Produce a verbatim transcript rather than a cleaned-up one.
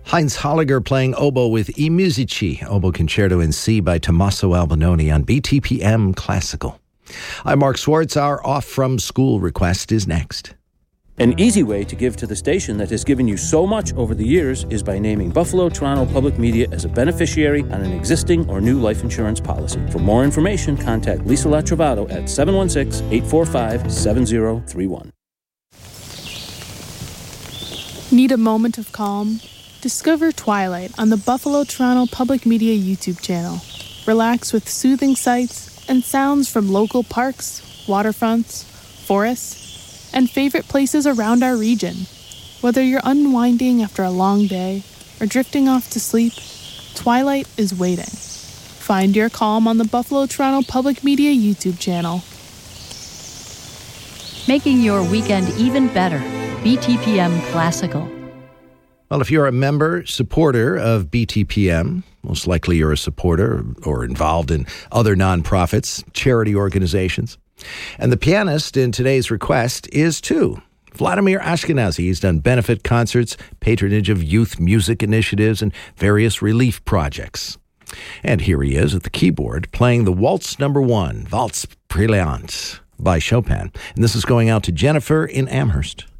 Heinz Holliger playing oboe with I Musici, Oboe Concerto in C by Tommaso Albinoni on B T P M Classical. I'm Mark Swartz. Our Off From School request is next. An easy way to give to the station that has given you so much over the years is by naming Buffalo Toronto Public Media as a beneficiary on an existing or new life insurance policy. For more information, contact Lisa Latrovato at seven one six, eight four five, seven zero three one. Need a moment of calm? Discover Twilight on the Buffalo Toronto Public Media YouTube channel. Relax with soothing sights and sounds from local parks, waterfronts, forests, and favorite places around our region. Whether you're unwinding after a long day or drifting off to sleep, Twilight is waiting. Find your calm on the Buffalo Toronto Public Media YouTube channel. Making your weekend even better. B T P M Classical. Well, if you're a member, supporter of B T P M, most likely you're a supporter or involved in other nonprofits, charity organizations. And the pianist in today's request is, too, Vladimir Ashkenazy. He's done benefit concerts, patronage of youth music initiatives, and various relief projects. And here he is at the keyboard playing the Waltz Number One, Valse Brillante by Chopin. And this is going out to Jennifer in Amherst.